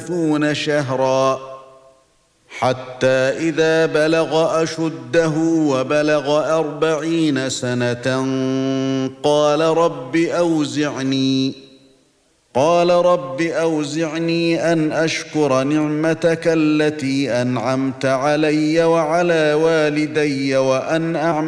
30 شهرا حتى إذا بلغ أشده وبلغ 40 سنة قال رب أوزعني أن أشكر نعمتك التي أنعمت علي وعلى والدي وأن أعمل